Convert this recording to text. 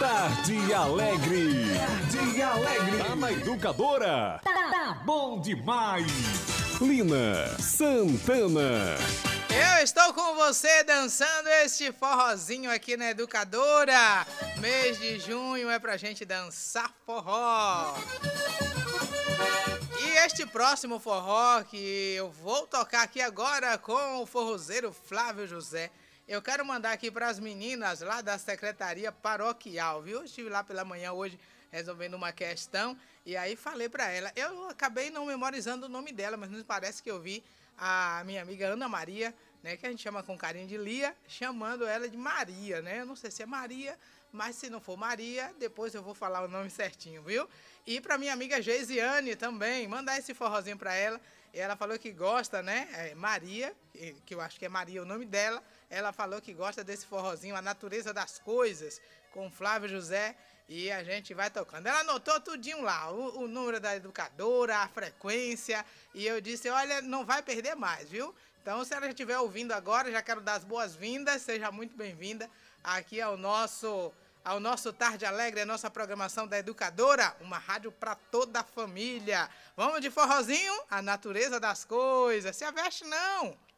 Tarde Alegre. Tarde Alegre. Tá na Educadora. Tá bom demais. Lina Santana. Eu estou com você dançando este forrozinho aqui na Educadora. Mês de junho é pra gente dançar forró. E este próximo forró que eu vou tocar aqui agora com o forrozeiro Flávio José, eu quero mandar aqui para as meninas lá da Secretaria Paroquial, viu? Eu estive lá pela manhã hoje resolvendo uma questão e aí falei para ela. Eu acabei não memorizando o nome dela, mas me parece que eu vi a minha amiga Ana Maria, né, que a gente chama com carinho de Lia, chamando ela de Maria, né? Eu não sei se é Maria, mas se não for Maria, depois eu vou falar o nome certinho, viu? E para minha amiga Geisiane também, mandar esse forrozinho para ela. E ela falou que gosta, né? Maria, que eu acho que é Maria o nome dela. Ela falou que gosta desse forrozinho, A Natureza das Coisas, com Flávio José. E a gente vai tocando. Ela anotou tudinho lá, o número da educadora, a frequência. E eu disse, olha, não vai perder mais, viu? Então, se ela estiver ouvindo agora, já quero dar as boas-vindas. Seja muito bem-vinda aqui ao nosso Tarde Alegre, a nossa programação da Educadora, uma rádio para toda a família. Vamos de forrozinho? A Natureza das Coisas. Se aveste não!